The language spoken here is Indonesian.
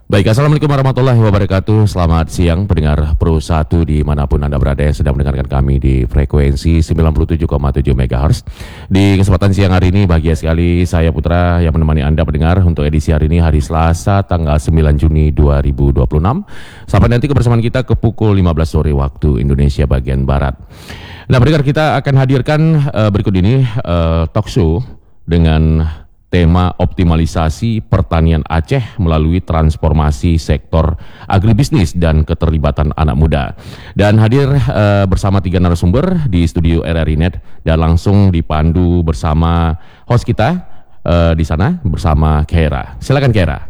Baik, Assalamualaikum warahmatullahi wabarakatuh. Selamat siang pendengar Pro 1 dimanapun Anda berada yang sedang mendengarkan kami di frekuensi 97,7 MHz. Di kesempatan siang hari ini bahagia sekali saya Putra yang menemani Anda pendengar untuk edisi hari ini, hari Selasa tanggal 9 Juni 2026. Sampai nanti kebersamaan kita ke pukul 15 sore waktu Indonesia bagian Barat. Nah pendengar, kita akan hadirkan berikut ini talk show dengan tema optimalisasi pertanian Aceh melalui transformasi sektor agribisnis dan keterlibatan anak muda. Dan hadir bersama 3 narasumber di studio RRI Net dan langsung dipandu bersama host kita di sana bersama Kera. Silakan Kera.